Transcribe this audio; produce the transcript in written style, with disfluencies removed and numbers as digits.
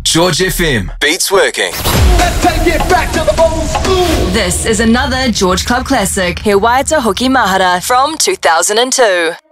George FM beats working. Let's take it back to the old school. This is another George Club classic, He Waita Hoki Mahara from 2002.